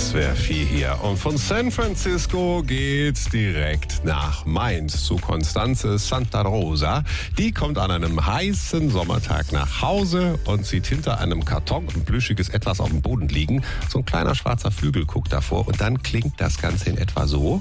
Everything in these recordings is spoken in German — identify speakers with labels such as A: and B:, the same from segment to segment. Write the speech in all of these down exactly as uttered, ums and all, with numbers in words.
A: S W R vier hier. Und von San Francisco geht's direkt nach Mainz zu Constanze Santa Rosa. Die kommt an einem heißen Sommertag nach Hause und sieht hinter einem Karton ein plüschiges Etwas auf dem Boden liegen. So ein kleiner schwarzer Flügel guckt davor und dann klingt das Ganze in etwa so.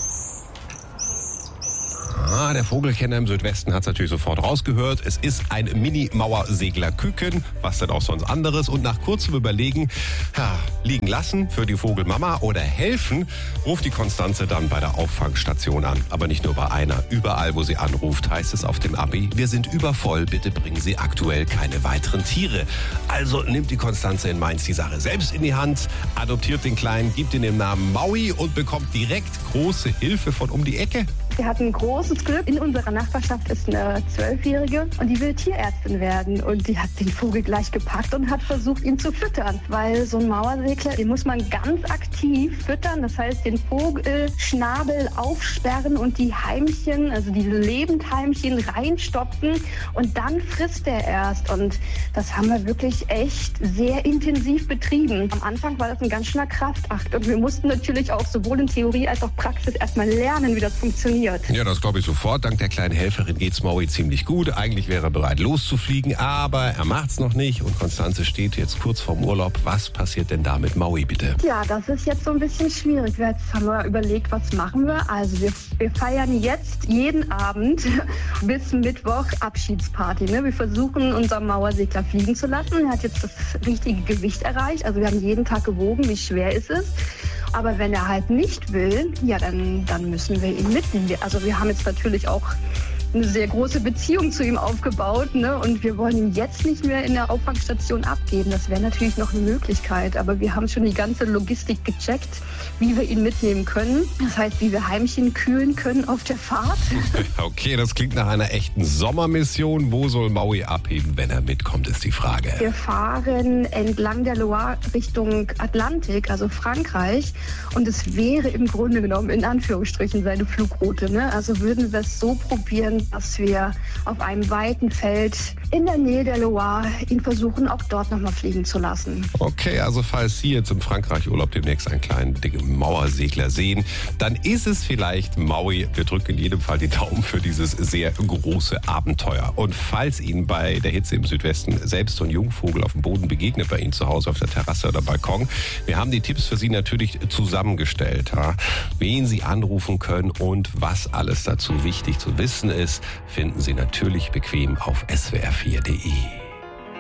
A: Ah, der Vogelkenner im Südwesten hat es natürlich sofort rausgehört. Es ist ein Mini-Mauersegler-Küken. Was denn auch sonst anderes? Und nach kurzem Überlegen, ja, liegen lassen für die Vogelmama oder helfen, ruft die Constanze dann bei der Auffangstation an. Aber nicht nur bei einer. Überall, wo sie anruft, heißt es auf dem Abi, wir sind übervoll, bitte bringen Sie aktuell keine weiteren Tiere. Also nimmt die Constanze in Mainz die Sache selbst in die Hand, adoptiert den Kleinen, gibt ihm den Namen Maui und bekommt direkt große Hilfe von um die Ecke.
B: Wir hatten großes Glück. In unserer Nachbarschaft ist eine Zwölfjährige und die will Tierärztin werden. Und die hat den Vogel gleich gepackt und hat versucht, ihn zu füttern. Weil so ein Mauersegler, den muss man ganz aktiv füttern. Das heißt, den Vogelschnabel aufsperren und die Heimchen, also diese Lebendheimchen reinstopfen. Und dann frisst er erst. Und das haben wir wirklich echt sehr intensiv betrieben. Am Anfang war das ein ganz schöner Kraftakt. Und wir mussten natürlich auch sowohl in Theorie als auch Praxis erstmal lernen, wie das funktioniert.
A: Ja, das glaube ich sofort. Dank der kleinen Helferin geht's Maui ziemlich gut. Eigentlich wäre er bereit loszufliegen, aber er macht's noch nicht. Und Constanze steht jetzt kurz vorm Urlaub. Was passiert denn da mit Maui, bitte?
B: Ja, das ist jetzt so ein bisschen schwierig. Jetzt haben wir überlegt, was machen wir. Also wir, wir feiern jetzt jeden Abend bis Mittwoch Abschiedsparty. Ne? Wir versuchen, unseren Mauersegler fliegen zu lassen. Er hat jetzt das richtige Gewicht erreicht. Also wir haben jeden Tag gewogen, wie schwer ist es. Aber wenn er halt nicht will, ja, dann, dann müssen wir ihn mitnehmen. Also wir haben jetzt natürlich auch eine sehr große Beziehung zu ihm aufgebaut, ne? Und wir wollen ihn jetzt nicht mehr in der Auffangstation abgeben. Das wäre natürlich noch eine Möglichkeit. Aber wir haben schon die ganze Logistik gecheckt, wie wir ihn mitnehmen können. Das heißt, wie wir Heimchen kühlen können auf der Fahrt.
A: Okay, das klingt nach einer echten Sommermission. Wo soll Maui abheben, wenn er mitkommt, ist die Frage.
B: Wir fahren entlang der Loire Richtung Atlantik, also Frankreich. Und es wäre im Grunde genommen in Anführungsstrichen seine Flugroute. Ne? Also würden wir es so probieren, dass wir auf einem weiten Feld in der Nähe der Loire ihn versuchen, auch dort nochmal fliegen zu lassen.
A: Okay, also falls Sie jetzt im Frankreich-Urlaub demnächst einen kleinen, dicken Mauersegler sehen, dann ist es vielleicht Maui. Wir drücken in jedem Fall die Daumen für dieses sehr große Abenteuer. Und falls Ihnen bei der Hitze im Südwesten selbst so ein Jungvogel auf dem Boden begegnet, bei Ihnen zu Hause auf der Terrasse oder Balkon, wir haben die Tipps für Sie natürlich zusammengestellt. Ja? Wen Sie anrufen können und was alles dazu wichtig zu wissen ist, finden Sie natürlich bequem auf S W R vier punkt de.